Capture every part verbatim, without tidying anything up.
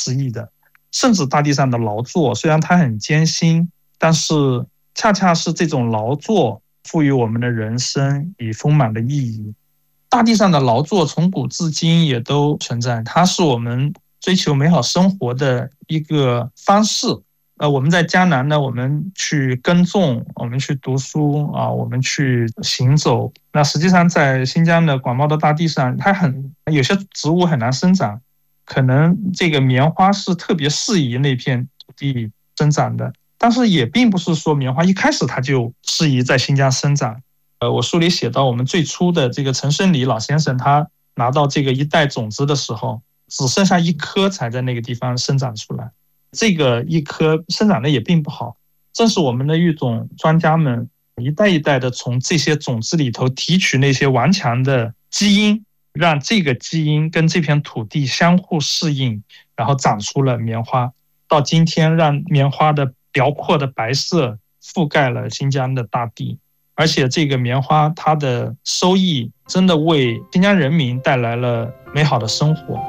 诗意的。甚至大地上的劳作，虽然它很艰辛，但是恰恰是这种劳作赋予我们的人生以丰满的意义。大地上的劳作从古至今也都存在，它是我们追求美好生活的一个方式。呃，我们在江南呢，我们去耕种，我们去读书啊，我们去行走。那实际上在新疆的广袤的大地上，它很有些植物很难生长，可能这个棉花是特别适宜那片土地生长的，但是也并不是说棉花一开始它就适宜在新疆生长。呃，我书里写到，我们最初的这个陈胜礼老先生，他拿到这个一袋种子的时候，只剩下一颗才在那个地方生长出来。这个一颗生长的也并不好，正是我们的育种专家们一代一代的从这些种子里头提取那些顽强的基因，让这个基因跟这片土地相互适应，然后长出了棉花。到今天，让棉花的辽阔的白色覆盖了新疆的大地，而且这个棉花它的收益真的为新疆人民带来了美好的生活。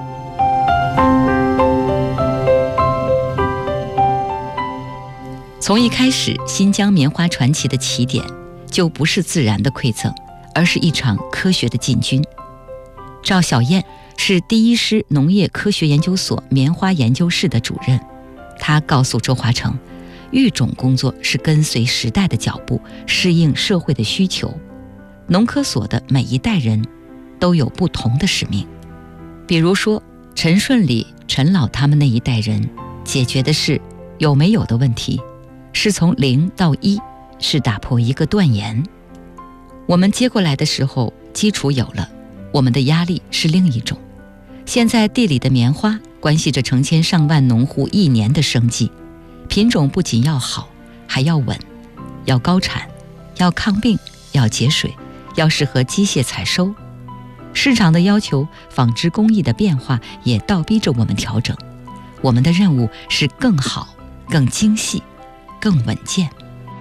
从一开始，新疆棉花传奇的起点就不是自然的馈赠，而是一场科学的进军。赵小燕是第一师农业科学研究所棉花研究室的主任，他告诉周华成，育种工作是跟随时代的脚步，适应社会的需求。农科所的每一代人都有不同的使命。比如说陈顺礼、陈老他们那一代人解决的是有没有的问题，是从零到一，是打破一个断言。我们接过来的时候，基础有了，我们的压力是另一种。现在地里的棉花关系着成千上万农户一年的生计，品种不仅要好，还要稳，要高产，要抗病，要节水，要适合机械采收。市场的要求，纺织工艺的变化也倒逼着我们调整。我们的任务是更好、更精细、更稳健。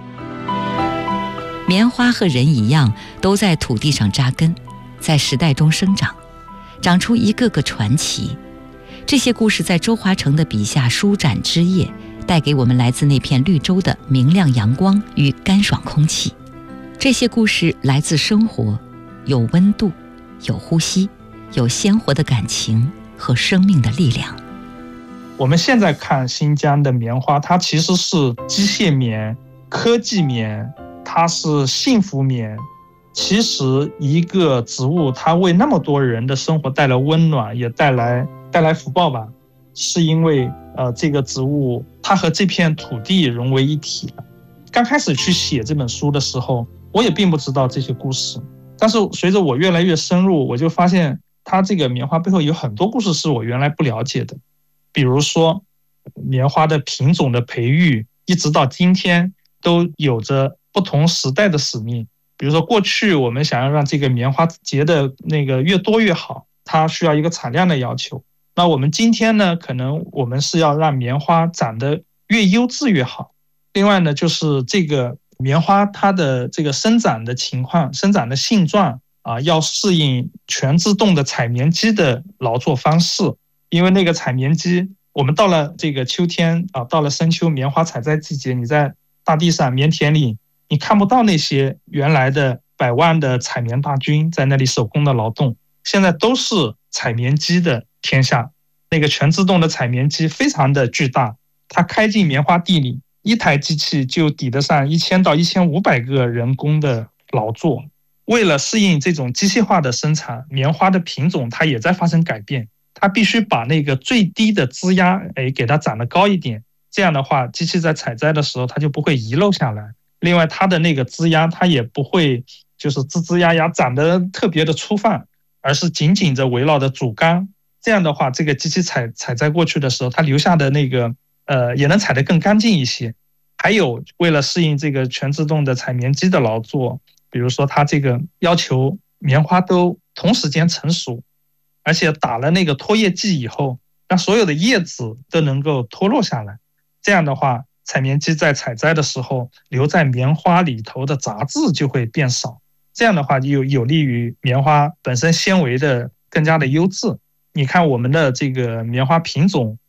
棉花和人一样，都在土地上扎根，在时代中生长，长出一个个传奇。这些故事在周华成的笔下舒展枝叶，带给我们来自那片绿洲的明亮阳光与干爽空气。这些故事来自生活，有温度，有呼吸，有鲜活的感情和生命的力量。 我们现在看新疆的棉花，它其实是机械棉、科技棉，它是幸福棉。其实一个植物，它为那么多人的生活带来温暖，也带来带来福报吧，是因为呃，这个植物它和这片土地融为一体了。刚开始去写这本书的时候，我也并不知道这些故事，但是随着我越来越深入，我就发现它这个棉花背后有很多故事是我原来不了解的。比如说棉花的品种的培育，一直到今天都有着不同时代的使命。比如说过去我们想要让这个棉花结的那个越多越好，它需要一个产量的要求。那我们今天呢，可能我们是要让棉花长得越优质越好。另外呢，就是这个棉花它的这个生长的情况、生长的性状啊，要适应全自动的采棉机的劳作方式。因为那个采棉机，我们到了这个秋天啊，到了深秋棉花采摘季节，你在大地上棉田里，你看不到那些原来的百万的采棉大军在那里手工的劳动，现在都是采棉机的天下。那个全自动的采棉机非常的巨大，它开进棉花地里，一台机器就抵得上一千到一千五百个人工的劳作。为了适应这种机械化的生产，棉花的品种它也在发生改变。它必须把那个最低的枝丫，哎，给它长得高一点，这样的话，机器在采摘的时候，它就不会遗漏下来。另外，它的那个枝丫，它也不会就是枝枝丫丫长得特别的粗放，而是紧紧着围绕着主干。这样的话，这个机器采采摘过去的时候，它留下的那个呃，也能采得更干净一些。还有，为了适应这个全自动的采棉机的劳作，比如说它这个要求棉花都同时间成熟。而且打了那个脱叶剂以后，让所有的叶子都能够脱落下来。这样的话，采棉机在采摘的时候，留在棉花里头的杂质就会变少。这样的话，就有利于棉花本身纤维的更加的优质。你看我们的这个棉花品种，